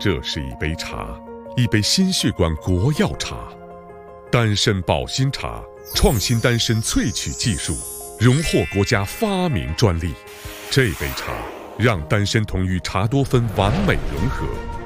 这是一杯茶，一杯心血管国药茶，丹参保心茶，创新丹参萃取技术，荣获国家发明专利。这杯茶让丹参酮与茶多酚完美融合，